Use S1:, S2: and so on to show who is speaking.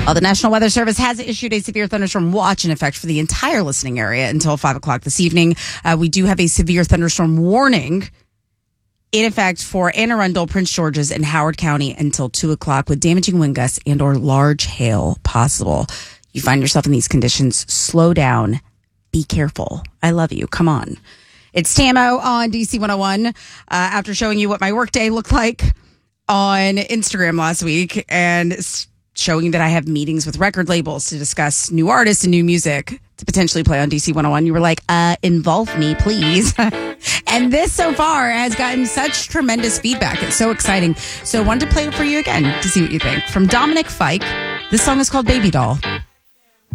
S1: Well, the National Weather Service has issued a severe thunderstorm watch in effect for the entire listening area until 5 o'clock this evening. We do have a severe thunderstorm warning in effect for Anne Arundel, Prince George's, and Howard County until 2 o'clock with damaging wind gusts and or large hail possible. You find yourself in these conditions, slow down. Be careful. I love you. Come on. It's Tamo on DC 101. After showing you what my workday looked like on Instagram last week and showing that I have meetings with record labels to discuss new artists and new music to potentially play on DC 101, you were like, involve me, please. And this so far has gotten such tremendous feedback. It's so exciting. So I wanted to play it for you again to see what you think. From Dominic Fike, this song is called Baby Doll.